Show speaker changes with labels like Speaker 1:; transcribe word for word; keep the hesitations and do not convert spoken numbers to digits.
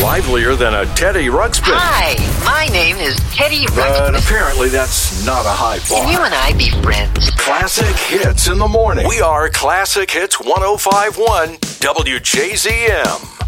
Speaker 1: livelier than a Teddy Ruxpin.
Speaker 2: Hi, my name is Teddy Ruxpin.
Speaker 1: But apparently that's not a high bar.
Speaker 2: Can you and I be friends?
Speaker 1: Classic Hits in the morning. We are Classic Hits one oh five point one W J Z M.